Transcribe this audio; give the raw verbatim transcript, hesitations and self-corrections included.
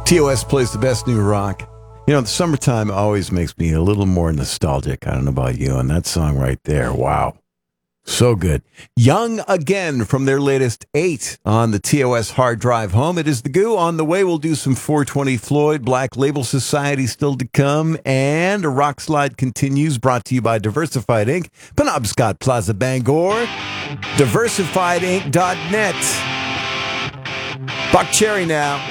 T O S plays the best new rock. You know, the summertime always makes me a little more nostalgic. I don't know about you, and that song right there, wow. So good. Young Again from their latest eight on the T O S Hard Drive Home. It is the Goo. On the way, we'll do some four twenty Floyd, Black Label Society still to come, and a Rock Slide continues, brought to you by Diversified Incorporated. Penobscot Plaza Bangor, diversified inc dot net. Buck Cherry now.